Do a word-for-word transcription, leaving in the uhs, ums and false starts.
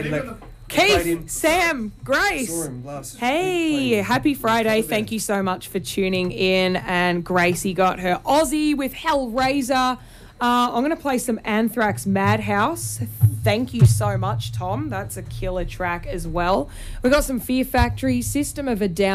played like. Keith, Sam, Grace. Saw him last Hey, week happy Friday. Covered Thank it. you so much for tuning in. And Gracie got her Aussie with Hellraiser. Uh, I'm going to play some Anthrax Madhouse. Thank you so much, Tom. That's a killer track as well. We got some Fear Factory, System of a Down.